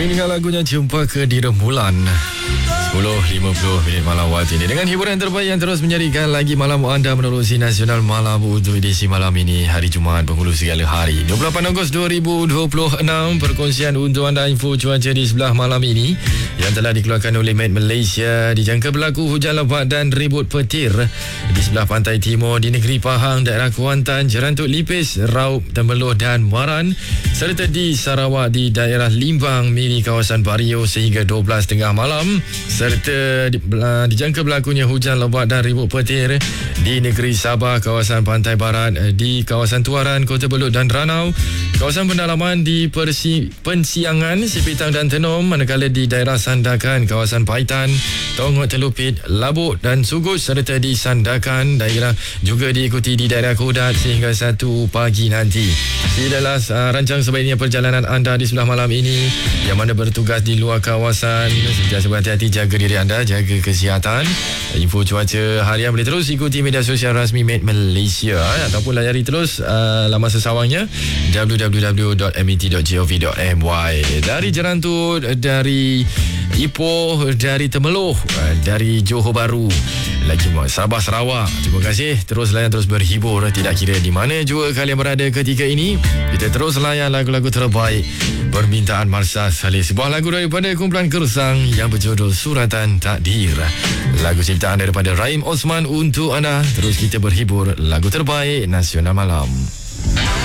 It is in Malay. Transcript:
Ini dengan lagunya Jumpa ke di Rembulan 10.50 minit malam waktu ini. Dengan hiburan terbaik yang terus menjadikan lagi malam anda menerusi Nasional Malam untuk edisi malam ini, hari Jumaat penghulu segala hari 28 Ogos 2026. Perkongsian untuk anda info cuaca di sebelah malam ini yang telah dikeluarkan oleh Met Malaysia. Dijangka berlaku hujan lebat dan ribut petir di sebelah pantai timur di negeri Pahang, daerah Kuantan, Jerantuk Lipis, Raub, Temeloh dan Muaran, serta di Sarawak di daerah Limbang, Miri, kawasan Bario sehingga 12 tengah malam. Serta dijangka berlakunya hujan lebat dan ribut petir di negeri Sabah, kawasan pantai barat, di kawasan Tuaran, Kota Belud dan Ranau, kawasan pendalaman di Pensiangan, Sipitang dan Tenom, manakala di daerah Sandakan, kawasan Paitan, Tongok, Telupit, Labuk dan Sugut, serta di Sandakan daerah juga diikuti di daerah Kodat sehingga 1 pagi nanti. Inilah rancang sebaiknya perjalanan anda di sebelah malam ini yang mana bertugas di luar kawasan. Sentiasa berhati-hati, jaga diri anda, jaga kesihatan. Info cuaca harian boleh terus ikuti media sosial rasmi Met Malaysia ataupun layari terus laman sesawangnya www.met.gov.my. Dari Jerantuk, dari Ipoh, dari Temeloh, dari Johor Bahru, lagi Sabah, Sarawak. Terima kasih terus layan, terus berhibur. Tidak kira di mana juga kalian berada ketika ini, kita terus layan lagu-lagu terbaik permintaan Marsha Saleh. Sebuah lagu daripada kumpulan Kersang yang berjudul Suratan Takdir. Lagu ciptaan daripada Rahim Osman untuk anda. Terus kita berhibur lagu terbaik Nasional Malam.